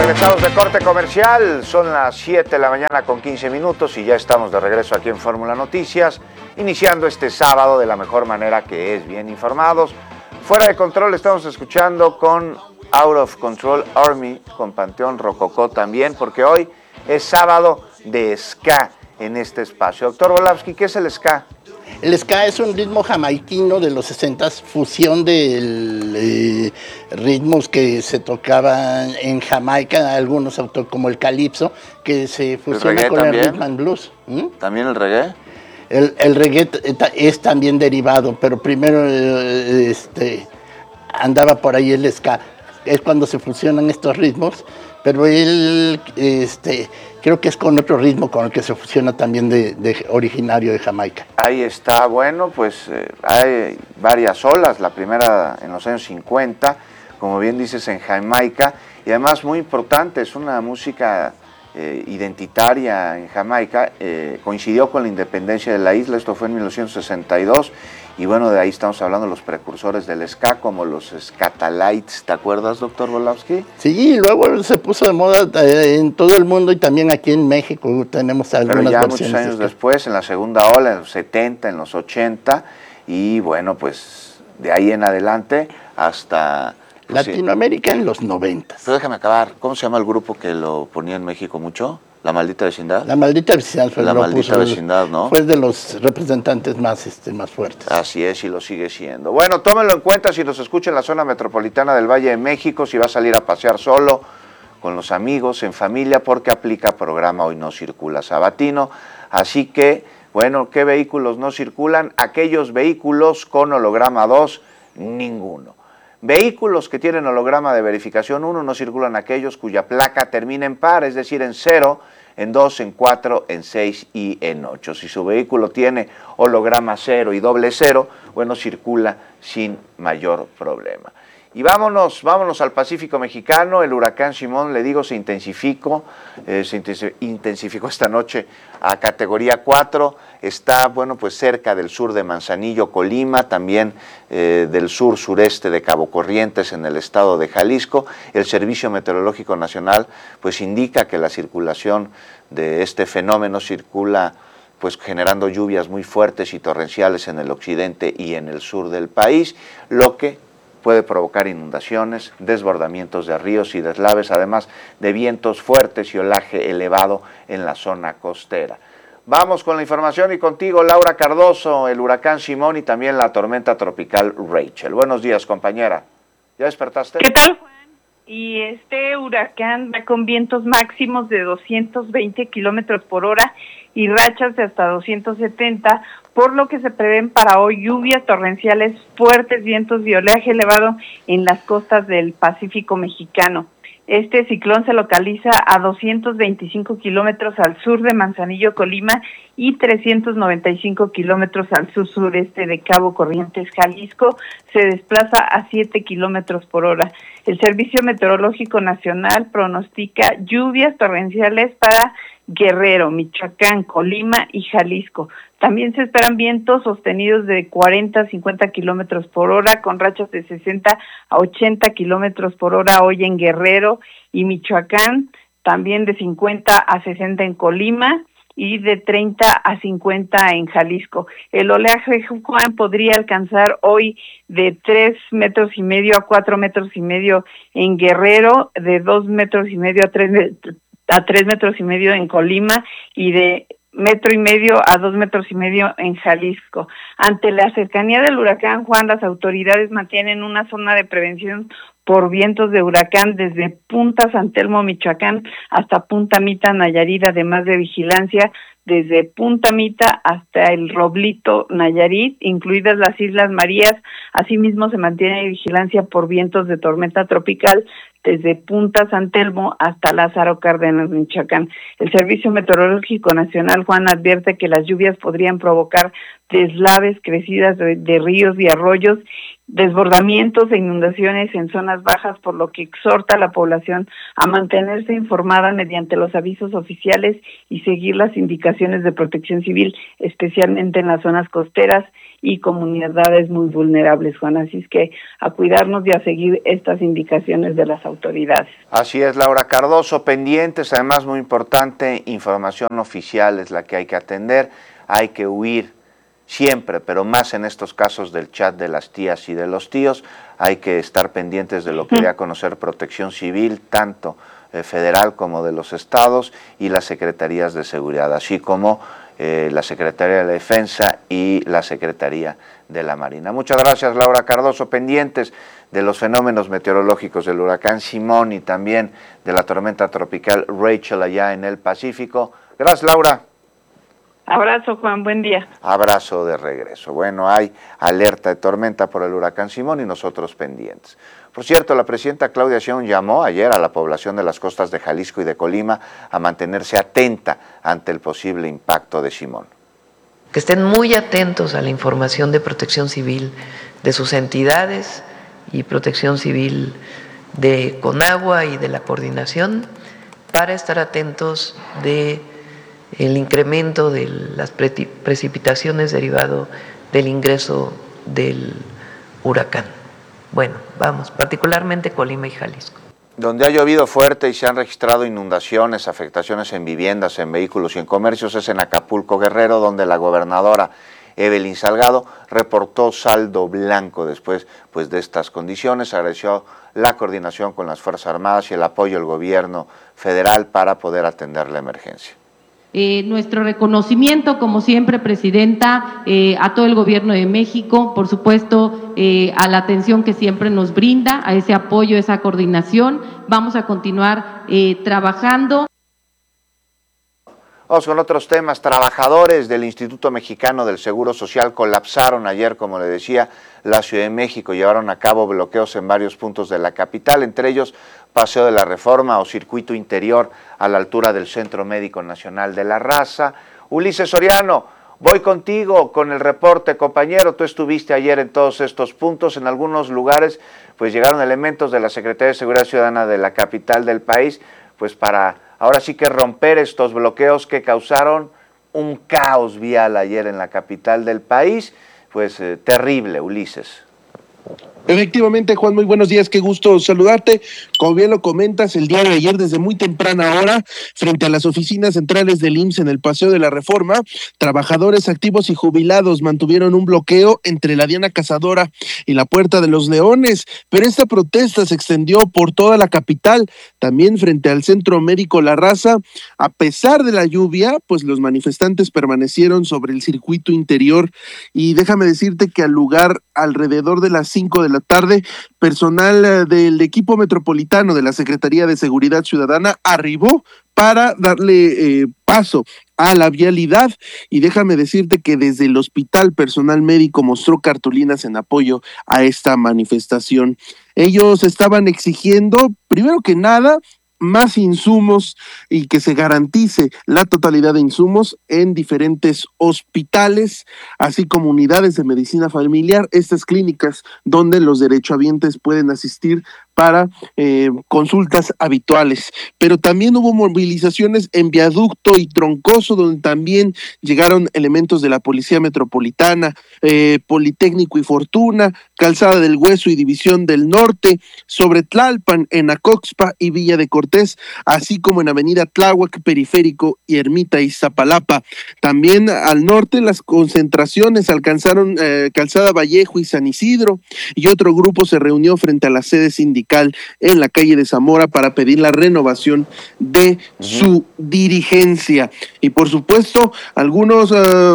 Regresamos de corte comercial, son las 7 de la mañana con 15 minutos y ya estamos de regreso aquí en Fórmula Noticias, iniciando este sábado de la mejor manera, que es bien informados. Fuera de control estamos escuchando con Out of Control Army, con Panteón Rococó también, porque hoy es sábado de ska en este espacio. Doctor Volavsky, ¿qué es el ska? El ska es un ritmo jamaiquino de los 60s, fusión de ritmos que se tocaban en Jamaica, algunos autores como el calipso, que se fusiona con también? el rhythm and blues. ¿También el reggae? El reggae es también derivado, pero primero andaba por ahí el ska. Es cuando se fusionan estos ritmos, pero él creo que es con otro ritmo con el que se fusiona también de originario de Jamaica. Ahí está, bueno, pues hay varias olas, la primera en los años 50, como bien dices, en Jamaica, y además muy importante, es una música identitaria en Jamaica, coincidió con la independencia de la isla, esto fue en 1962, y bueno, de ahí estamos hablando de los precursores del ska, como los Skatalites, ¿te acuerdas, doctor Volavsky? Sí, luego se puso de moda en todo el mundo y también aquí en México tenemos algunas versiones. Pero ya versiones. Muchos años después, en la segunda ola, en los 70, en los 80, y bueno, pues de ahí en adelante hasta... Pues, Latinoamérica en los 90. Pero déjame acabar, ¿cómo se llama el grupo que lo ponía en México mucho? ¿La Maldita Vecindad? La Maldita Vecindad fue, La Maldita Vecindad, ¿no? Fue de los representantes más fuertes. Así es, y lo sigue siendo. Bueno, tómenlo en cuenta si nos escucha en la zona metropolitana del Valle de México, si va a salir a pasear solo, con los amigos, en familia, porque aplica programa Hoy No Circula Sabatino. Así que, bueno, ¿qué vehículos no circulan? Aquellos vehículos con holograma 2, ninguno. Vehículos que tienen holograma de verificación 1 no circulan aquellos cuya placa termina en par, es decir, en 0, en 2, en 4, en 6 y en 8. Si su vehículo tiene holograma 0 y doble 0, bueno, circula sin mayor problema. Y vámonos al Pacífico Mexicano. El huracán Simón, le digo, se intensificó esta noche a categoría 4. Está, bueno, pues cerca del sur de Manzanillo, Colima, también del sur-sureste de Cabo Corrientes, en el estado de Jalisco. El Servicio Meteorológico Nacional, pues indica que la circulación de este fenómeno circula, pues generando lluvias muy fuertes y torrenciales en el occidente y en el sur del país, lo que puede provocar inundaciones, desbordamientos de ríos y deslaves, además de vientos fuertes y oleaje elevado en la zona costera. Vamos con la información y contigo, Laura Cardoso, el huracán Simón y también la tormenta tropical Rachel. Buenos días, compañera. ¿Ya despertaste? ¿Qué tal, Juan? Y este huracán va con vientos máximos de 220 kilómetros por hora y rachas de hasta 270, por lo que se prevén para hoy lluvias torrenciales, fuertes vientos y oleaje elevado en las costas del Pacífico mexicano. Este ciclón se localiza a 225 kilómetros al sur de Manzanillo, Colima, y 395 kilómetros al sur-sureste de Cabo Corrientes, Jalisco. Se desplaza a 7 kilómetros por hora. El Servicio Meteorológico Nacional pronostica lluvias torrenciales para Guerrero, Michoacán, Colima y Jalisco. También se esperan vientos sostenidos de 40 a 50 kilómetros por hora, con rachas de 60 a 80 kilómetros por hora hoy en Guerrero y Michoacán, también de 50 a 60 en Colima y de 30 a 50 en Jalisco. El oleaje, Juan, podría alcanzar hoy de 3,5 metros a 4,5 metros en Guerrero, de 2,5 metros a 3,5 metros en Colima y de 1,5 metros a 2,5 metros en Jalisco. Ante la cercanía del huracán, Juan, las autoridades mantienen una zona de prevención por vientos de huracán desde Punta San Telmo, Michoacán, hasta Punta Mita, Nayarit, además de vigilancia desde Punta Mita hasta el Roblito, Nayarit, incluidas las Islas Marías. Asimismo, se mantiene vigilancia por vientos de tormenta tropical desde Punta San Telmo hasta Lázaro Cárdenas, Michoacán. El Servicio Meteorológico Nacional, Juan, advierte que las lluvias podrían provocar deslaves, crecidas de ríos y arroyos, desbordamientos e inundaciones en zonas bajas, por lo que exhorta a la población a mantenerse informada mediante los avisos oficiales y seguir las indicaciones indicaciones de protección civil, especialmente en las zonas costeras y comunidades muy vulnerables, Juan. Así es que a cuidarnos y a seguir estas indicaciones de las autoridades. Así es, Laura Cardoso, pendientes, además muy importante, información oficial es la que hay que atender, hay que huir siempre, pero más en estos casos del chat de las tías y de los tíos, hay que estar pendientes de lo que dé a conocer Protección Civil, tanto federal como de los estados y las secretarías de seguridad, así como la Secretaría de la Defensa y la Secretaría de la Marina. Muchas gracias, Laura Cardoso, pendientes de los fenómenos meteorológicos del huracán Simón y también de la tormenta tropical Rachel allá en el Pacífico. Gracias, Laura. Abrazo, Juan, buen día. Abrazo de regreso. Bueno, hay alerta de tormenta por el huracán Simón y nosotros pendientes. Por cierto, la presidenta Claudia Sheinbaum llamó ayer a la población de las costas de Jalisco y de Colima a mantenerse atenta ante el posible impacto de Simón. Que estén muy atentos a la información de Protección Civil de sus entidades y Protección Civil de Conagua y de la coordinación para estar atentos de el incremento de las precipitaciones derivado del ingreso del huracán. Bueno, vamos, particularmente Colima y Jalisco. Donde ha llovido fuerte y se han registrado inundaciones, afectaciones en viviendas, en vehículos y en comercios es en Acapulco, Guerrero, donde la gobernadora Evelyn Salgado reportó saldo blanco después de estas condiciones. Agradeció la coordinación con las Fuerzas Armadas y el apoyo del gobierno federal para poder atender la emergencia. Nuestro reconocimiento, como siempre, Presidenta, a todo el Gobierno de México, por supuesto, a la atención que siempre nos brinda, a ese apoyo, a esa coordinación. Vamos a continuar trabajando. Vamos con otros temas. Trabajadores del Instituto Mexicano del Seguro Social colapsaron ayer, como le decía, la Ciudad de México. Llevaron a cabo bloqueos en varios puntos de la capital, entre ellos Paseo de la Reforma o Circuito Interior a la altura del Centro Médico Nacional de la Raza. Ulises Soriano, voy contigo con el reporte, compañero. Tú estuviste ayer en todos estos puntos. En algunos lugares pues llegaron elementos de la Secretaría de Seguridad Ciudadana de la capital del país pues para ahora sí que romper estos bloqueos que causaron un caos vial ayer en la capital del país, pues terrible, Ulises. Efectivamente, Juan, muy buenos días, qué gusto saludarte. Como bien lo comentas, el día de ayer, desde muy temprana hora, frente a las oficinas centrales del IMSS en el Paseo de la Reforma, trabajadores activos y jubilados mantuvieron un bloqueo entre la Diana Cazadora y la Puerta de los Leones, pero esta protesta se extendió por toda la capital, también frente al Centro Médico La Raza. A pesar de la lluvia, pues los manifestantes permanecieron sobre el circuito interior y déjame decirte que al lugar, alrededor de las 5 de la tarde, personal del equipo metropolitano de la Secretaría de Seguridad Ciudadana arribó para darle paso a la vialidad y déjame decirte que desde el hospital personal médico mostró cartulinas en apoyo a esta manifestación. Ellos estaban exigiendo, primero que nada, más insumos y que se garantice la totalidad de insumos en diferentes hospitales, así como unidades de medicina familiar, estas clínicas donde los derechohabientes pueden asistir para consultas habituales. Pero también hubo movilizaciones en Viaducto y Troncoso, donde también llegaron elementos de la Policía Metropolitana, Politécnico y Fortuna, Calzada del Hueso y División del Norte, sobre Tlalpan, en Acoxpa y Villa de Cortés, así como en Avenida Tláhuac, Periférico y Ermita y Iztapalapa. También al norte las concentraciones alcanzaron Calzada Vallejo y San Isidro, y otro grupo se reunió frente a la sede sindical en la calle de Zamora para pedir la renovación de su dirigencia. Y por supuesto, algunos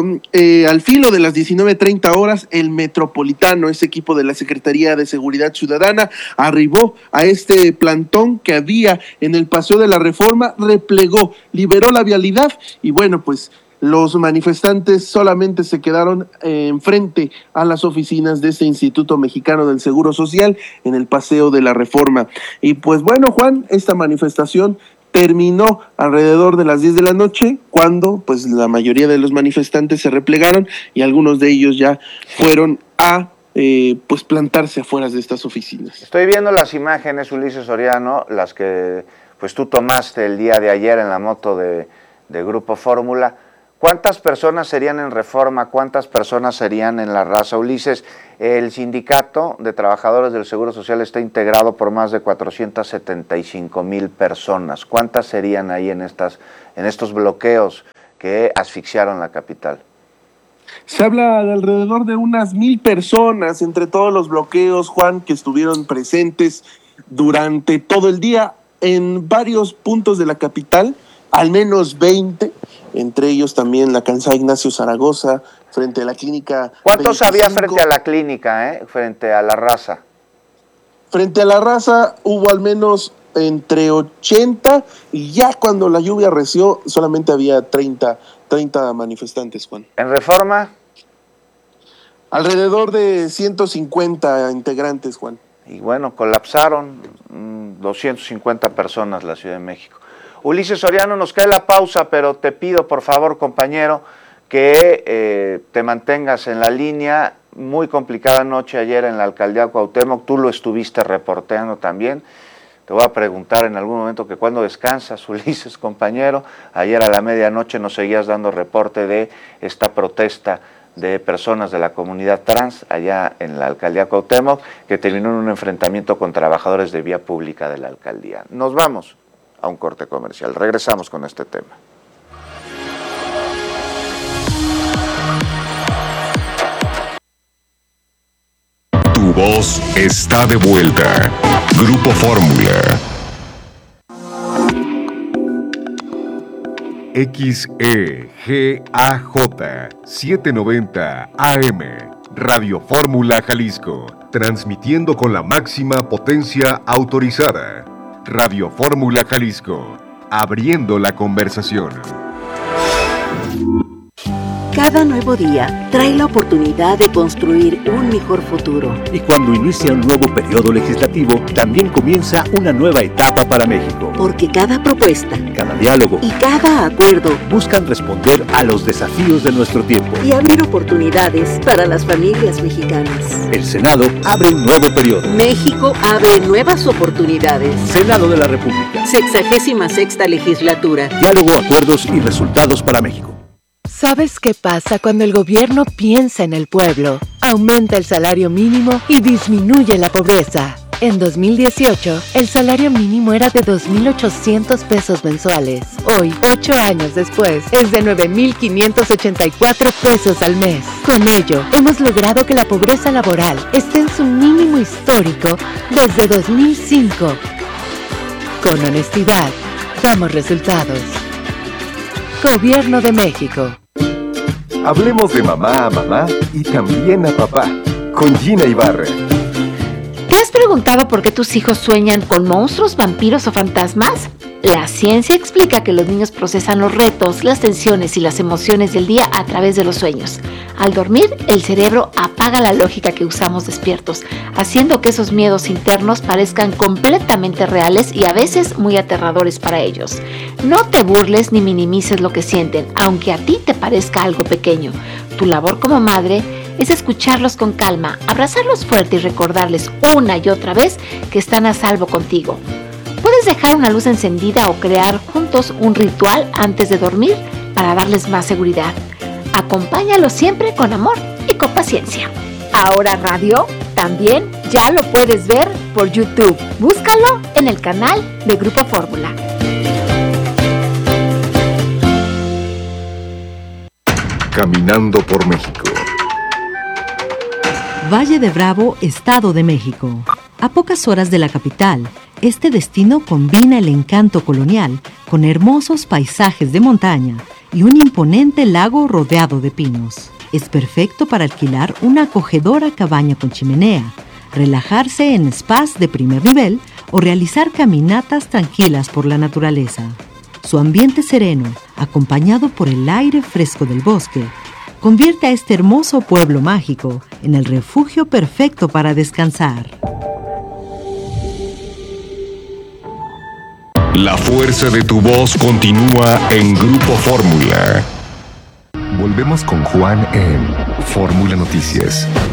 al filo de las 19:30 horas, el Metropolitano, ese equipo de la Secretaría de Seguridad Ciudadana, arribó a este plantón que había en el Paseo de la Reforma, replegó, liberó la vialidad y bueno, pues los manifestantes solamente se quedaron enfrente a las oficinas de este Instituto Mexicano del Seguro Social en el Paseo de la Reforma. Y pues bueno, Juan, esta manifestación terminó alrededor de las 10 de la noche, cuando pues la mayoría de los manifestantes se replegaron y algunos de ellos ya fueron a pues plantarse afuera de estas oficinas. Estoy viendo las imágenes, Ulises Soriano, las que pues tú tomaste el día de ayer en la moto de Grupo Fórmula. ¿Cuántas personas serían en Reforma? ¿Cuántas personas serían en La Raza? Ulises, el sindicato de trabajadores del Seguro Social está integrado por más de 475,000 personas. ¿Cuántas serían ahí en estos bloqueos que asfixiaron la capital? Se habla de alrededor de unas 1,000 personas entre todos los bloqueos, Juan, que estuvieron presentes durante todo el día en varios puntos de la capital, al menos 20, entre ellos también la Calzada Ignacio Zaragoza, frente a la clínica. ¿Cuántos 25? había frente a la clínica, frente a La Raza? Frente a La Raza hubo al menos entre 80 y ya cuando la lluvia arreció solamente había 30 manifestantes, Juan. ¿En Reforma? Alrededor de 150 integrantes, Juan. Y bueno, colapsaron 250 personas la Ciudad de México. Ulises Soriano, nos cae la pausa, pero te pido, por favor, compañero, que te mantengas en la línea. Muy complicada noche ayer en la alcaldía Cuauhtémoc, tú lo estuviste reporteando también. Te voy a preguntar en algún momento que cuándo descansas, Ulises, compañero. Ayer a la medianoche nos seguías dando reporte de esta protesta de personas de la comunidad trans allá en la alcaldía Cuauhtémoc, que terminó en un enfrentamiento con trabajadores de vía pública de la alcaldía. Nos vamos a un corte comercial. Regresamos con este tema. Tu voz está de vuelta. Grupo Fórmula. XEGAJ 790 AM. Radio Fórmula Jalisco. Transmitiendo con la máxima potencia autorizada. Radio Fórmula Jalisco, abriendo la conversación. Cada nuevo día trae la oportunidad de construir un mejor futuro. Y cuando inicia un nuevo periodo legislativo, también comienza una nueva etapa para México. Porque cada propuesta, cada diálogo y cada acuerdo buscan responder a los desafíos de nuestro tiempo y abrir oportunidades para las familias mexicanas. El Senado abre un nuevo periodo. México abre nuevas oportunidades. Senado de la República. 66ª legislatura. Diálogo, acuerdos y resultados para México. ¿Sabes qué pasa cuando el gobierno piensa en el pueblo? Aumenta el salario mínimo y disminuye la pobreza. En 2018, el salario mínimo era de 2,800 pesos mensuales. Hoy, 8 años después, es de 9,584 pesos al mes. Con ello, hemos logrado que la pobreza laboral esté en su mínimo histórico desde 2005. Con honestidad, damos resultados. Gobierno de México. Hablemos de mamá a mamá y también a papá, con Gina Ibarra. ¿Te has preguntado por qué tus hijos sueñan con monstruos, vampiros o fantasmas? La ciencia explica que los niños procesan los retos, las tensiones y las emociones del día a través de los sueños. Al dormir, el cerebro apaga la lógica que usamos despiertos, haciendo que esos miedos internos parezcan completamente reales y a veces muy aterradores para ellos. No te burles ni minimices lo que sienten, aunque a ti te parezca algo pequeño. Tu labor como madre es escucharlos con calma, abrazarlos fuerte y recordarles una y otra vez que están a salvo contigo. Puedes dejar una luz encendida o crear juntos un ritual antes de dormir para darles más seguridad. Acompáñalos siempre con amor y con paciencia. Ahora Radio también ya lo puedes ver por YouTube. Búscalo en el canal de Grupo Fórmula. Caminando por México. Valle de Bravo, Estado de México. A pocas horas de la capital, este destino combina el encanto colonial con hermosos paisajes de montaña y un imponente lago rodeado de pinos. Es perfecto para alquilar una acogedora cabaña con chimenea, relajarse en spas de primer nivel o realizar caminatas tranquilas por la naturaleza. Su ambiente sereno, acompañado por el aire fresco del bosque, convierte a este hermoso pueblo mágico en el refugio perfecto para descansar. La fuerza de tu voz continúa en Grupo Fórmula. Volvemos con Juan en Fórmula Noticias.